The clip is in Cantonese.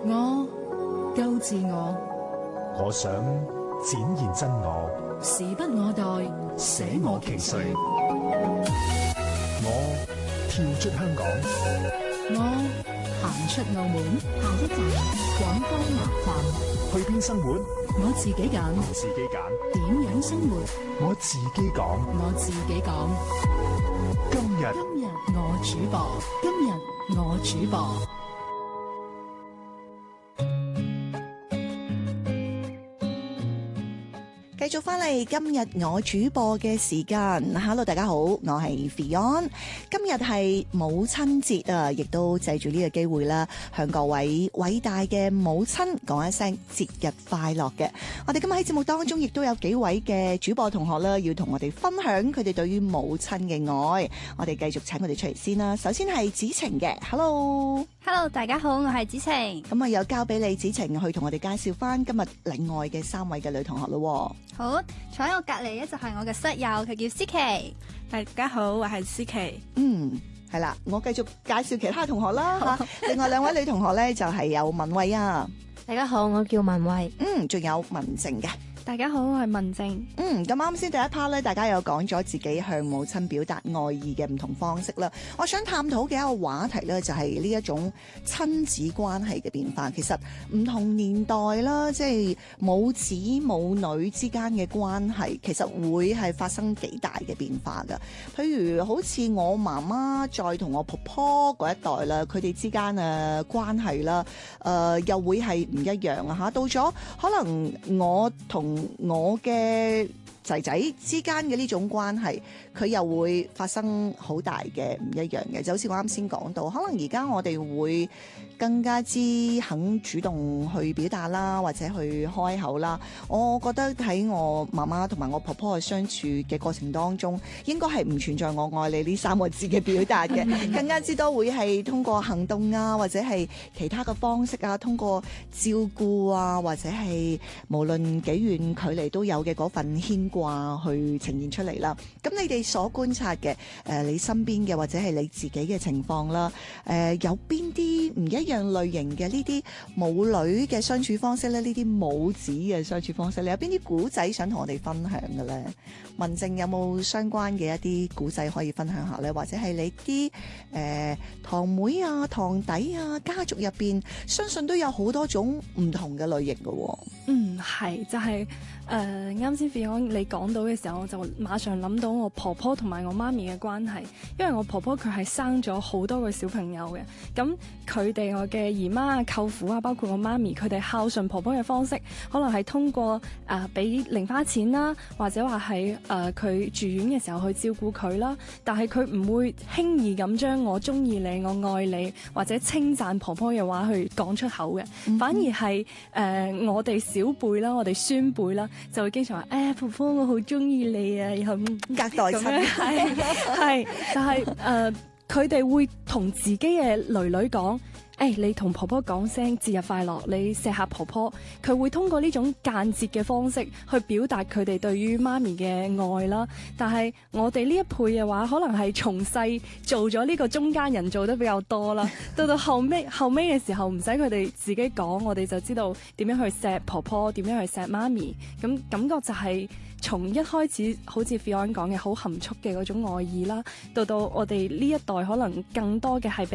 我夠自我， 我想展現真我， 時不我待，捨我其誰。 我跳出香港， 我行出澳門，下一站廣東南站。 去邊生活？ 我自己揀， 自己揀。 點樣生活？ 我自己講， 我自己講。 今日我主播，今日我主播。 繼續翻嚟今日我主播嘅時間 ，Hello 大家好，我係 Fion。今日係母親節啊，亦都借住呢個機會啦，向各位偉大嘅母親講一聲節日快樂嘅。我哋今日喺節目當中亦都有幾位嘅主播同學啦，要同我哋分享佢哋對於母親嘅愛。我哋繼續請佢哋出嚟先啦。首先係子晴嘅 ，Hello， 大家好，我係子晴。 咁啊，又交俾你子晴去同我哋介紹翻今日另外嘅3位嘅女同學咯。 好，坐喺我隔籬咧就係我嘅室友，佢叫思琪。 大家好，我係思琪。 係啦，我繼續介紹其他同學啦吓。另外2位女同學咧就係有文慧啊。 大家好，我叫文慧。 仲有文靜嘅。 大家好，我係文靜。 咁啱先第一 part 咧，大家有講咗自己向母親表達愛意嘅唔同方式啦。我想探討嘅一個話題咧，就係呢一種親子關係嘅變化。其實唔同年代啦，即係母子母女之間嘅關係，其實會係發生幾大嘅變化噶。譬如好似我媽媽再同我婆婆嗰一代啦，佢哋之間嘅關係啦，又會係唔一樣啊嚇。到咗可能我同我嘅仔仔之間嘅呢種關係，佢又會發生好大嘅唔一樣嘅。就好似我啱先講到，可能而家我哋會更加之肯主動去表達啦，或者去開口啦。我覺得喺我媽媽同埋我婆婆嘅相處嘅過程當中，應該係唔存在我愛你呢3個字嘅表達嘅，更加之多會係通過行動啊，或者係其他嘅方式啊，通過照顧啊，或者係無論幾遠距離都有嘅嗰份牽掛去呈現出嚟啦。咁你哋所觀察嘅你身邊嘅或者係你自己嘅情況啦，有邊啲唔一樣類型嘅呢啲母女嘅相處方式咧？呢啲母子嘅相處方式，你有邊啲古仔想同我哋分享嘅咧？文靜有冇相關嘅一啲古仔可以分享下咧？或者係你啲堂妹啊、堂弟啊，家族入邊相信都有好多種唔同嘅類型嘅喎。 係就係啱先 Fion 你講到嘅時候，我就馬上諗到我婆婆同埋我媽咪嘅關係，因為我婆婆佢係生咗好多個小朋友嘅，咁佢哋我嘅姨媽啊、舅父啊，包括我媽咪，佢哋孝順婆婆嘅方式，可能係通過俾零花錢啦，或者話係佢住院嘅時候去照顧佢啦，但係佢唔會輕易咁將我中意你、我愛你或者稱讚婆婆嘅話去講出口嘅，反而係我哋小輩啦，我哋孫輩啦，就會經常話婆婆我好中意你啊，然後隔代親係，但係佢哋會同自己嘅女女講。你同婆婆講聲節日快樂，你錫下婆婆，佢會通過呢種間接嘅方式去表達佢哋對於媽咪嘅愛啦。但係我哋呢一輩嘅話，可能係從細做咗呢個中間人做得比較多啦。到後尾嘅時候，唔使佢哋自己講，我哋就知道點樣去錫婆婆，點樣去錫媽咪。咁感覺就係從一開始好似 Fion 講嘅好含蓄嘅嗰種愛意啦，到我哋呢一代可能更多嘅係